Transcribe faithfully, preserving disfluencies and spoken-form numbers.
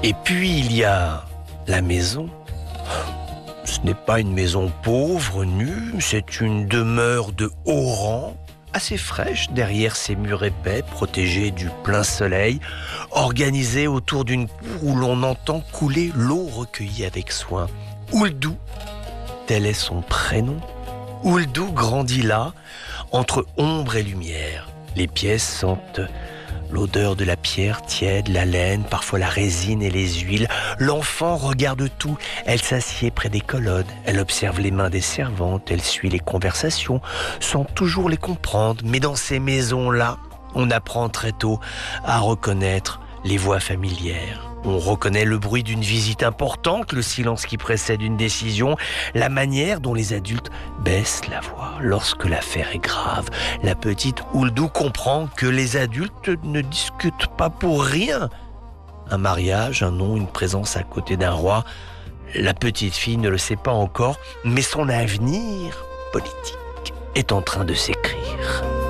Et puis il y a la maison. Ce n'est pas une maison pauvre, nue, c'est une demeure de haut rang, assez fraîche derrière ses murs épais, protégée du plein soleil, organisée autour d'une cour où l'on entend couler l'eau recueillie avec soin. Ouldou, tel est son prénom. Ouldou grandit là, entre ombre et lumière. Les pièces sentent l'odeur de la pierre tiède, la laine, parfois la résine et les huiles. L'enfant regarde tout. Elle s'assied près des colonnes. Elle observe les mains des servantes. Elle suit les conversations, sans toujours les comprendre. Mais dans ces maisons-là, on apprend très tôt à reconnaître les voix familières. On reconnaît le bruit d'une visite importante, le silence qui précède une décision, la manière dont les adultes baissent la voix lorsque l'affaire est grave. La petite Ouldou comprend que les adultes ne discutent pas pour rien. Un mariage, un nom, une présence à côté d'un roi. La petite fille ne le sait pas encore, mais son avenir politique est en train de s'écrire.